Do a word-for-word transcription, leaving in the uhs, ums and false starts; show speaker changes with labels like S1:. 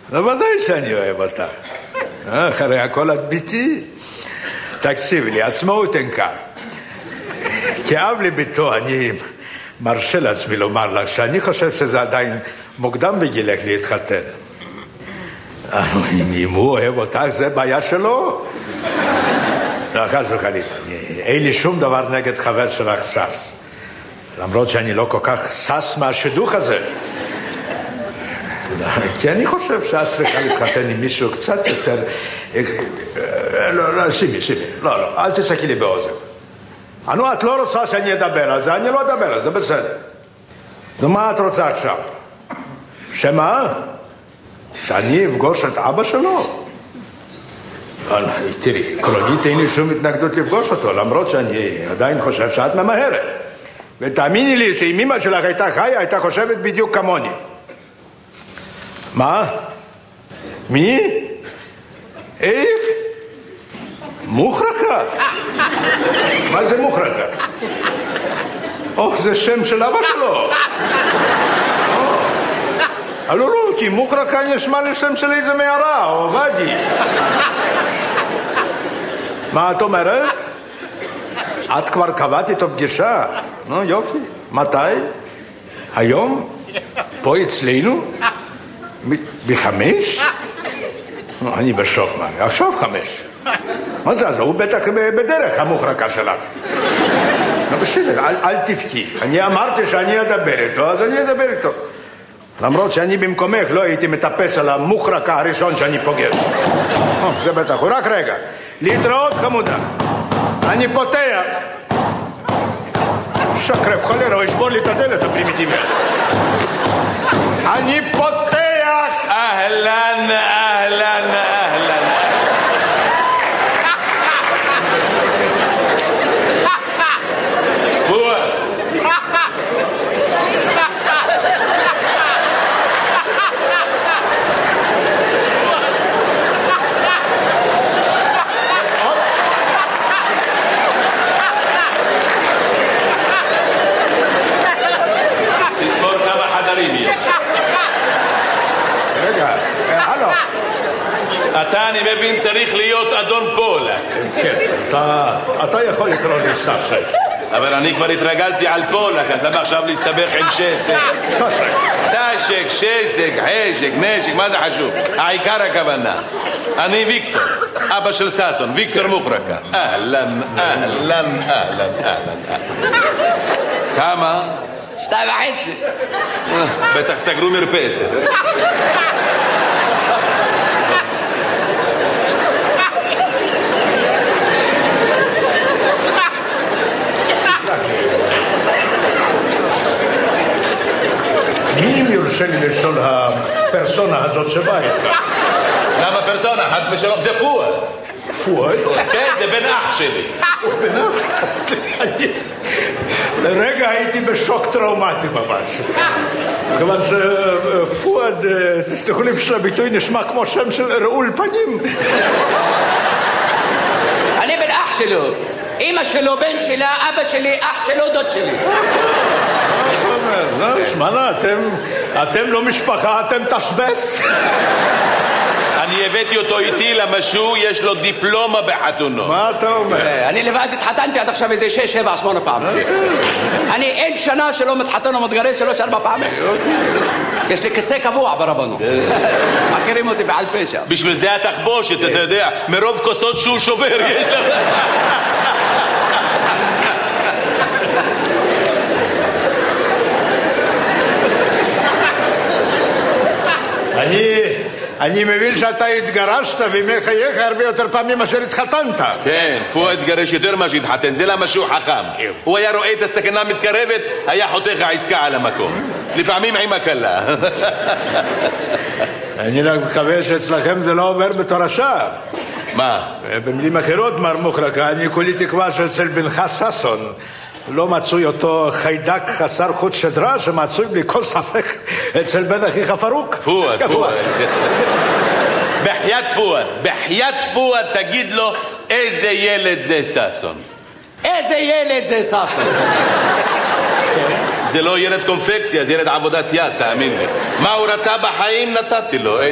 S1: בוודאי שאני אוהב אותה. אחרי הכל את ביתי. תקשיב לי, עצמאות אין כאן. כאב לביתו אני מרשה לעצמי לומר לך שאני חושב שזה עדיין מוקדם בגילך להתחתן. אם הוא אוהב אותך זה בעיה שלו. לא, חס וחלילה. אין לי שום דבר נגד חבר שלך סס. למרות שאני לא כל כך סס מהשידוך הזה. כי אני חושב שאת צריכה להתחתן עם מישהו קצת יותר... לא, לא, שימי, שימי. לא, לא, אל תצחקי לי באוזן. נו, את לא רוצה שאני אדבר על זה, אני לא אדבר על זה, בסדר. נו, מה את רוצה עכשיו? שמה? שאני אפגוש את אבא שלו? תראי, עקרונית אין לי שום התנגדות לפגוש אותו, למרות שאני עדיין חושב שאת ממהרת. ותאמיני לי שאם אמא שלך הייתה חיה, הייתה חושבת בדיוק כמוני. מה? מי? איך? מוחרקה? מה זה מוחרקה? אוח, זה שם של אבא שלו. לא, לא, כי מוחרקה נשמע לשם של איזה מערה, או ואדי. מה את אומרת? את כבר קבעת איתו פגישה? נו, יופי. מתי? היום? פה אצלנו? בחמש? אני בשוק, מה? עכשיו חמש. מה זה? אז הוא בטח בדרך, המוחרקה שלך. לא בסדר, אל, אל תבכי. אני אמרתי שאני אדבר איתו, אז אני אדבר איתו. למרות שאני במקומך לא הייתי מטפס על המוחרקה הראשון שאני פוגש. זה בטח, הוא רק רגע. להתראות חמודה. אני פותח. שקרב חולר, הוא ישבור לי את הדלת הפרימיטיבית. אני פותח.
S2: אהלן, אהלן, אהלן. פואד. תספור כמה חדרים יש.
S1: רגע, הלו.
S2: אתה, אני מבין, צריך להיות אדון פולק.
S1: כן, אתה יכול לקרוא לי סשק.
S2: אבל אני כבר התרגלתי על פולק, אז למה עכשיו להסתבך עם שסק?
S1: סשק.
S2: סשק, שסק, חשק, נשק, מה זה חשוב? העיקר הכוונה. אני ויקטור, אבא של ססון, ויקטור מוחרקה. אהלן, אהלן, אהלן, אהלן. כמה?
S3: שתיים וחצי.
S2: בטח סגרו מרפסת.
S1: מי אם יורשה לי לשאול הפרסונה הזאת שבאה איתך?
S2: למה פרסונה? חס ושלום, זה פואד.
S1: פואד?
S2: כן, זה בן אח שלי.
S1: בן אח? לרגע הייתי בשוק טראומטי ממש. כיוון שפואד, תסלחו לי בשביל הביטוי, נשמע כמו שם של רעול פנים.
S3: אני בן אח שלו. אמא שלו, בן שלה, אבא שלי, אח שלו, דוד שלי.
S1: לא, שמענה, אתם לא משפחה, אתם תשבץ.
S2: אני הבאתי אותו איתי למשהו, יש לו דיפלומה בחתונות.
S1: מה אתה אומר?
S3: אני לבד התחתנתי עד עכשיו איזה שש, שבע, שמונה פעמים. אני אין שנה שלא מתחתן או מתגרש שלוש, ארבע פעמים. יש לי כיסא קבוע ברבנות. מכירים אותי בעל פשע.
S2: בשביל זה התחבושת, אתה יודע, מרוב כוסות שהוא שובר יש לו.
S1: אני... אני מבין שאתה התגרשת וימי חייך הרבה יותר פעמים מאשר התחתנת.
S2: כן, פואד התגרש יותר מה שהתחתן, זה למה שהוא חכם. הוא היה רואה את הסכנה מתקרבת, היה חותך העסקה על המקום. לפעמים עם הקלה.
S1: אני רק מקווה שאצלכם זה לא עובר בתור השער.
S2: מה?
S1: במילים אחרות, מר מוחרקה, אני כולי תקווה שאצל בנך ססון לא מצוי אותו חיידק חסר חוט שדרה שמצוי בלי כל ספק אצל בן אחיך פרוק.
S2: פואד, פואד. בחיית פואד, בחיית פואד תגיד לו איזה ילד זה ססון.
S3: איזה ילד זה ססון.
S2: זה לא ילד קונפקציה, זה ילד עבודת יד, תאמין לי. מה הוא רצה בחיים נתתי לו.